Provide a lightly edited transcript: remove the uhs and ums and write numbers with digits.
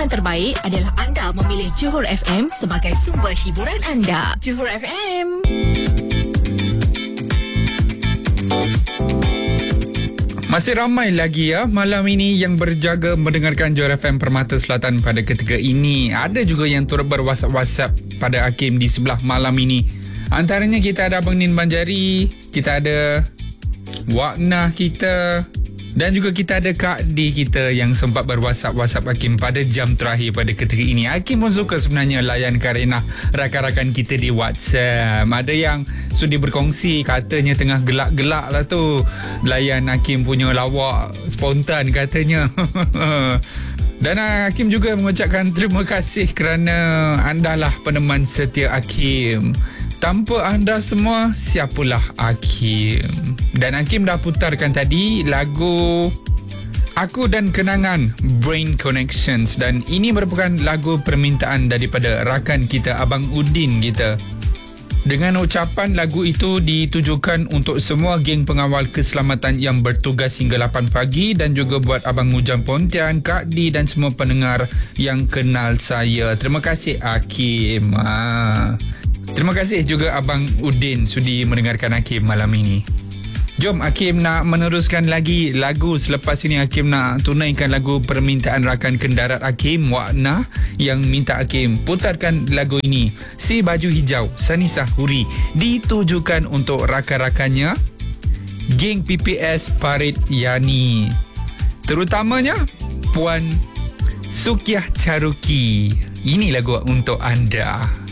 pilihan terbaik adalah anda memilih Johor FM sebagai sumber hiburan anda. Johor FM. Masih ramai lagi malam ini yang berjaga mendengarkan Johor FM Permata Selatan pada ketika ini. Ada juga yang turut berwhatsapp pada Hakim di sebelah malam ini. Antaranya kita ada Abang Nin Banjari, kita ada Wak Nah kita, dan juga kita ada Kak D kita yang sempat berwhatsapp Hakim pada jam terakhir pada ketika ini. Hakim pun suka sebenarnya layan karenah rakan-rakan kita di WhatsApp. Ada yang sudi berkongsi, katanya tengah gelak-gelak lah tu layan Hakim punya lawak spontan katanya. Dan Hakim juga mengucapkan terima kasih kerana anda lah peneman setia Hakim. Tanpa anda semua, siapalah Hakim? Dan Hakim dah putarkan tadi lagu Aku dan Kenangan, Brain Connections. Dan ini merupakan lagu permintaan daripada rakan kita, Abang Udin kita. Dengan ucapan lagu itu ditujukan untuk semua geng pengawal keselamatan yang bertugas hingga 8 pagi dan juga buat Abang Ujang Pontian, Kak D dan semua pendengar yang kenal saya. Terima kasih Hakim. Terima kasih juga Abang Udin sudi mendengarkan Hakim malam ini. Jom Hakim nak meneruskan lagi lagu. Selepas ini Hakim nak tunaikan lagu permintaan rakan kendarat Hakim, Wak Nah, yang minta Hakim putarkan lagu ini. Si Baju Hijau, Sanisa Huri, ditujukan untuk rakan-rakannya geng PPS Parit Yani, terutamanya Puan Sukiah Caruki. Ini lagu untuk anda.